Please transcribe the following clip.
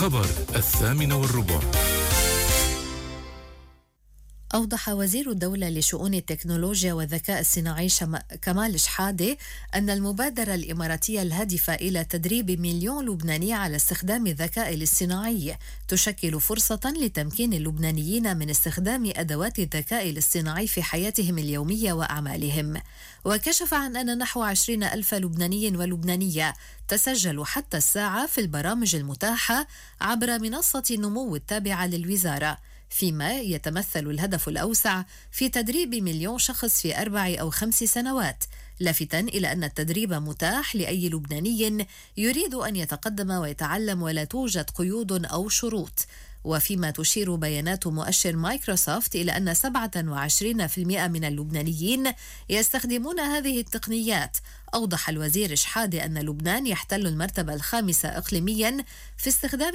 خبر 8:15. أوضح وزير الدولة لشؤون التكنولوجيا والذكاء الصناعي كمال شحادة أن المبادرة الإماراتية الهادفة إلى تدريب 1,000,000 لبناني على استخدام الذكاء الاصطناعي تشكل فرصة لتمكين اللبنانيين من استخدام أدوات الذكاء الاصطناعي في حياتهم اليومية وأعمالهم. وكشف عن أن نحو 20,000 لبناني ولبنانية تسجلوا حتى الساعة في البرامج المتاحة عبر منصة النمو التابعة للوزارة، فيما يتمثل الهدف الأوسع في تدريب 1,000,000 شخص في 4 أو 5 سنوات، لافتاً إلى أن التدريب متاح لأي لبناني يريد أن يتقدم ويتعلم ولا توجد قيود أو شروط. وفيما تشير بيانات مؤشر مايكروسوفت إلى أن 27% من اللبنانيين يستخدمون هذه التقنيات. أوضح الوزير شحادة أن لبنان يحتل المرتبة الخامسة إقليمياً في استخدام